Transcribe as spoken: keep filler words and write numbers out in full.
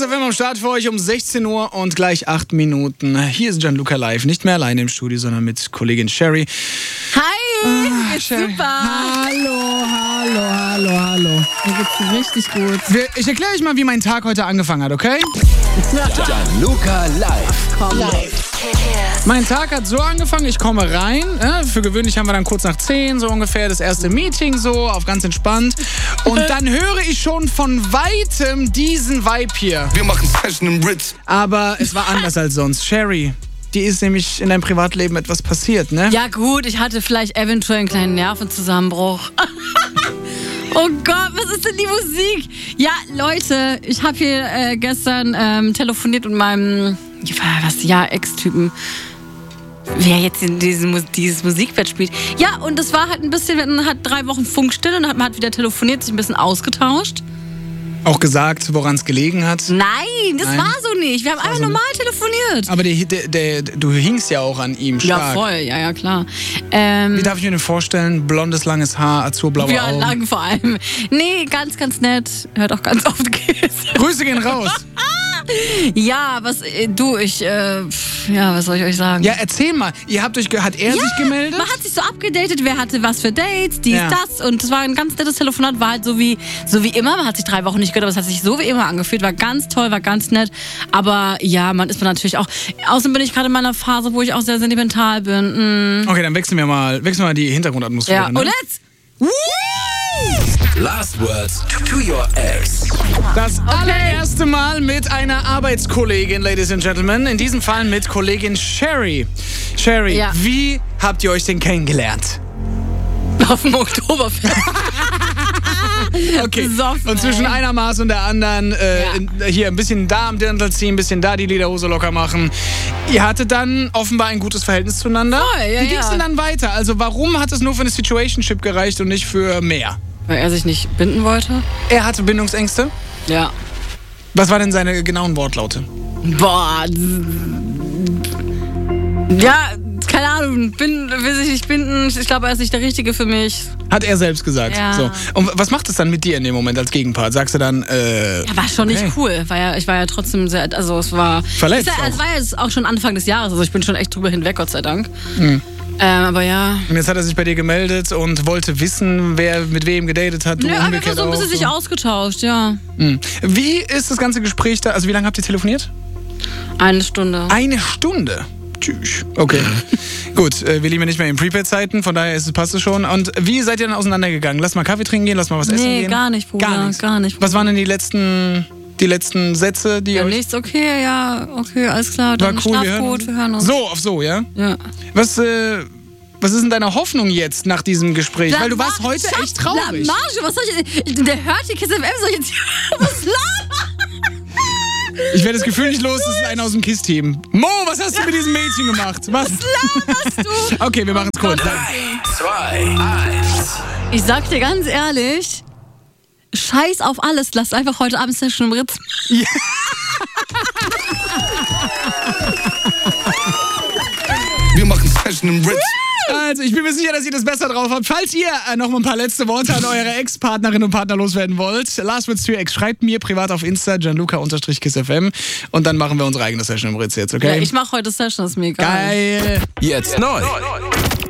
F M am Start für euch um sechzehn Uhr und gleich acht Minuten. Hier ist Gianluca live, nicht mehr alleine im Studio, sondern mit Kollegin Sherry. Hi, Ah, geht's Sherry. super. Hallo, hallo, hallo, hallo. Mir geht's richtig gut. Wir, ich erkläre euch mal, wie mein Tag heute angefangen hat, okay? Gianluca live. Komm. Mein Tag hat so angefangen, ich komme rein. Äh, für gewöhnlich haben wir dann kurz nach zehn so ungefähr das erste Meeting so, auf ganz entspannt. Und dann höre ich schon von Weitem diesen Vibe hier. Wir machen Session im Ritz. Aber es war anders als sonst. Sherry, die ist nämlich in deinem Privatleben etwas passiert, ne? Ja gut, ich hatte vielleicht eventuell einen kleinen Nervenzusammenbruch. Oh Gott, was ist denn die Musik? Ja, Leute, ich habe hier äh, gestern ähm, telefoniert mit meinem, was, ja, Ex-Typen. Wer jetzt in diesem, dieses Musikbett spielt. Ja, und das war halt ein bisschen, man hat drei Wochen Funkstille und hat, man hat wieder telefoniert, sich ein bisschen ausgetauscht. Auch gesagt, woran es gelegen hat. Nein, das Nein. war so nicht. Wir haben einfach so normal telefoniert. Aber der, der, der, du hingst ja auch an ihm stark. Ja, voll, ja, ja, klar. Ähm, Wie darf ich mir denn vorstellen? Blondes, langes Haar, azurblaue ja, Augen. lang vor allem. Nee, ganz, ganz nett. Hört auch ganz oft Käse. Grüße gehen raus. Ja, was, äh, du, ich, äh, pf, ja, was soll ich euch sagen? Ja, erzähl mal. Ihr habt euch, ge- hat er Ja, sich gemeldet? Man hat sich so abgedatet, wer hatte was für Dates, dies, Ja. das. Und es war ein ganz nettes Telefonat, war halt so wie, so wie immer. Man hat sich drei Wochen nicht gehört, aber es hat sich so wie immer angefühlt. War ganz toll, war ganz nett. Aber ja, man ist man natürlich auch. Außerdem bin ich gerade in meiner Phase, wo ich auch sehr sentimental bin. Mm. Okay, dann wechseln wir mal, wechseln wir mal die Hintergrundatmosphäre. Ja, Ne? und jetzt? Last words to your ex. Das allererste Mal mit einer Arbeitskollegin, Ladies and Gentlemen. In diesem Fall mit Kollegin Sherry. Sherry, Ja. wie habt ihr euch denn kennengelernt? Auf dem Oktoberfest. Okay. Besoffen, Und zwischen ey. einer Maß und der anderen äh, Ja. in, hier ein bisschen da am Dirndl ziehen, ein bisschen da die Lederhose locker machen. Ihr hattet dann offenbar ein gutes Verhältnis zueinander. Voll, ja, Wie ging es ja. denn dann weiter? Also warum hat es nur für eine Situationship gereicht und nicht für mehr? Weil er sich nicht binden wollte? Er hatte Bindungsängste. Ja. Was waren denn seine genauen Wortlaute? Boah. Ja, keine Ahnung. Bin, will sich nicht binden. Ich glaube, er ist nicht der Richtige für mich. Hat er selbst gesagt. Ja. So. Und was macht es dann mit dir in dem Moment als Gegenpart? Sagst du dann, äh, Ja, war schon nicht Okay. cool. War ja, ich war ja trotzdem sehr, also es war... Verletzt Es war- Es auch. war ja jetzt auch schon Anfang des Jahres, also ich bin schon echt drüber hinweg, Gott sei Dank. Mhm. Ähm, aber ja... und jetzt hat er sich bei dir gemeldet und wollte wissen, wer mit wem gedatet hat, du Nö, einfach umgekehrt so ein bisschen auch. sich ausgetauscht, ja. Mhm. Wie ist das ganze Gespräch da? Also wie lange habt ihr telefoniert? Eine Stunde. Eine Stunde. Tschüss. Okay. Gut, äh, wir leben ja nicht mehr in Prepaid-Zeiten, von daher ist es, passt es schon. Und wie seid ihr dann auseinandergegangen? Lass mal Kaffee trinken gehen, lass mal was essen Nee, gehen? gar nicht, Bruder. Gar nichts. Gar nicht. Was waren denn die letzten, die letzten Sätze, die Ja, ihr euch... nichts, okay, ja, okay, alles klar. War Dann cool, schlaf wir hören gut, uns. wir hören uns. So, auf so, ja? Ja. Was, äh, was ist denn deine Hoffnung jetzt nach diesem Gespräch? Weil du warst Blamage, heute Schatz, echt traurig. Blamage, was soll ich... Der hört die Kiss F M, soll ich jetzt... Was labert? Ich werde das Gefühl nicht los, das ist einer aus dem KISS-Team. Mo, was hast du mit diesem Mädchen gemacht? Was? Laberst du? Okay, wir machen es kurz. drei, zwei, eins. Ich sag dir ganz ehrlich, scheiß auf alles, lass einfach heute Abend Session im Ritz. Wir machen Session im Ritz. Also, ich bin mir sicher, dass ihr das besser drauf habt. Falls ihr äh, noch mal ein paar letzte Worte an eure Ex-Partnerinnen und Partner loswerden wollt, Last Words to Your Ex, schreibt mir privat auf Insta, Gianluca-KissFM und dann machen wir unsere eigene Session im Ritz jetzt, okay? Ja, ich mach heute Session, ist mir egal. Geil. Jetzt neu.